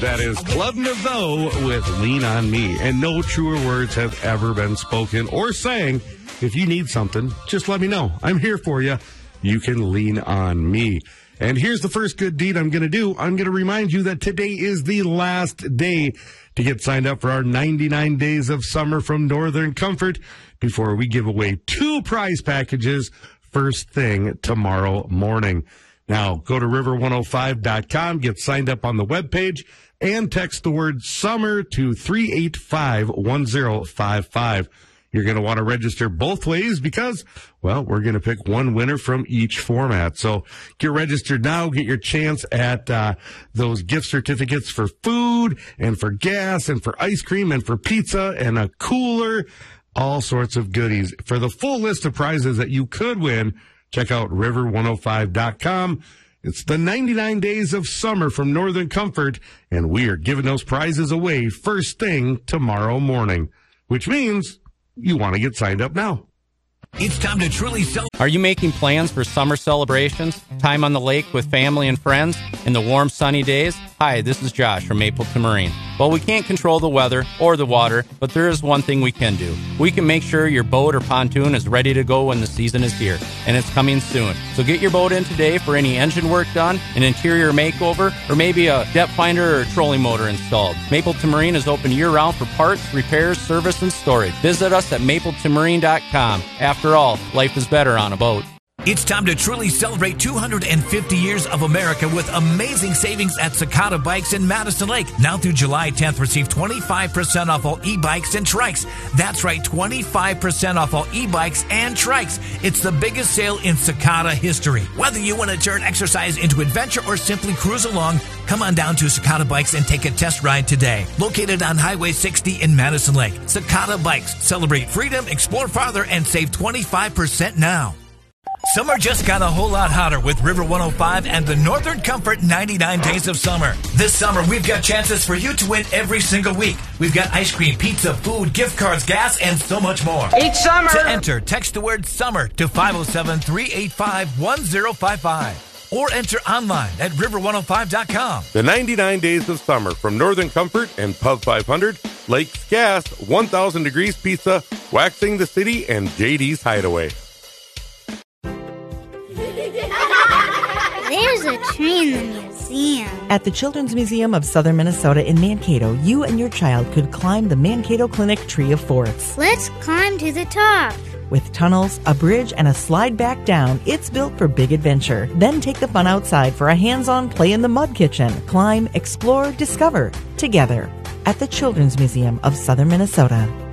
That is Club Nouveau with Lean On Me. And no truer words have ever been spoken or sang. If you need something, just let me know. I'm here for you. You can lean on me. And here's the first good deed I'm going to do. I'm going to remind you that today is the last day to get signed up for our 99 Days of Summer from Northern Comfort before we give away 2 prize packages first thing tomorrow morning. Now, go to river105.com, get signed up on the webpage, and text the word summer to 385-1055. You're going to want to register both ways because, well, we're going to pick one winner from each format. So get registered now. Get your chance at those gift certificates for food and for gas and for ice cream and for pizza and a cooler, all sorts of goodies. For the full list of prizes that you could win, check out river105.com. It's the 99 Days of Summer from Northern Comfort, and we are giving those prizes away first thing tomorrow morning, which means you want to get signed up now. It's time to truly celebrate. Are you making plans for summer celebrations? Time on the lake with family and friends in the warm, sunny days? Hi, this is Josh from Mapleton Marine. Well, we can't control the weather or the water, but there is one thing we can do. We can make sure your boat or pontoon is ready to go when the season is here, and it's coming soon. So get your boat in today for any engine work done, an interior makeover, or maybe a depth finder or a trolling motor installed. Mapleton Marine is open year-round for parts, repairs, service, and storage. Visit us at mapletonmarine.com. After all, life is better on a boat. It's time to truly celebrate 250 years of America with amazing savings at Cicada Bikes in Madison Lake. Now through July 10th, receive 25% off all e-bikes and trikes. That's right, 25% off all e-bikes and trikes. It's the biggest sale in Cicada history. Whether you want to turn exercise into adventure or simply cruise along, come on down to Cicada Bikes and take a test ride today. Located on Highway 60 in Madison Lake. Cicada Bikes. Celebrate freedom, explore farther, and save 25% now. Summer just got a whole lot hotter with River 105 and the Northern Comfort 99 Days of Summer. This summer, we've got chances for you to win every single week. We've got ice cream, pizza, food, gift cards, gas, and so much more. Each summer! To enter, text the word SUMMER to 507-385-1055. Or enter online at river105.com. The 99 Days of Summer from Northern Comfort and Pub 500, Lakes Gas, 1000 Degrees Pizza, Waxing the City, and JD's Hideaway. There's a tree in the museum. At the Children's Museum of Southern Minnesota in Mankato, you and your child could climb the Mankato Clinic Tree of Forts. Let's climb to the top. With tunnels, a bridge, and a slide back down, it's built for big adventure. Then take the fun outside for a hands-on play in the mud kitchen. Climb, explore, discover, together. At the Children's Museum of Southern Minnesota.